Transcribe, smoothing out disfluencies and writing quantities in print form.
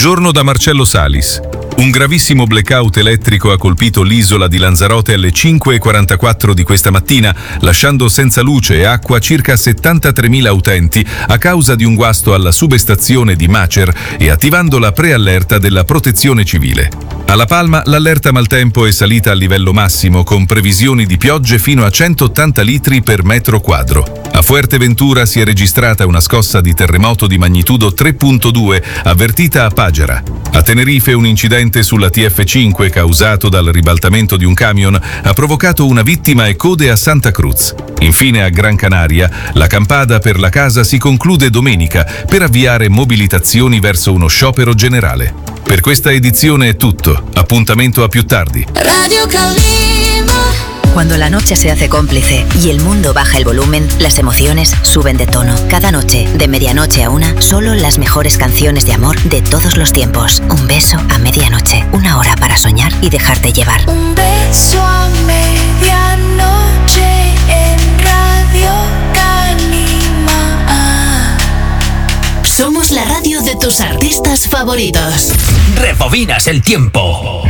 giorno da Marcello Salis. Un gravissimo blackout elettrico ha colpito l'isola di Lanzarote alle 5:44 di questa mattina, lasciando senza luce e acqua circa 73.000 utenti a causa di un guasto alla subestazione di Macer e attivando la preallerta della Protezione Civile. A La Palma l'allerta maltempo è salita al livello massimo con previsioni di piogge fino a 180 litri per metro quadro. A Fuerteventura si è registrata una scossa di terremoto di magnitudo 3.2 avvertita a Pagera. A Tenerife un incidente sulla TF5 causato dal ribaltamento di un camion ha provocato una vittima e code a Santa Cruz. Infine a Gran Canaria la campada per la casa si conclude domenica per avviare mobilitazioni verso uno sciopero generale. Per questa edizione è tutto. Appuntamento a più tardi. Radio Calima. Cuando la noche se hace cómplice y el mundo baja el volumen, las emociones suben de tono. Cada noche, de medianoche a una, solo las mejores canciones de amor de todos los tiempos. Un beso a medianoche, una hora para soñar y dejarte llevar. Un beso a medianoche en Radio Calima. Somos la radio de tus artistas favoritos. Rebobinas el tiempo.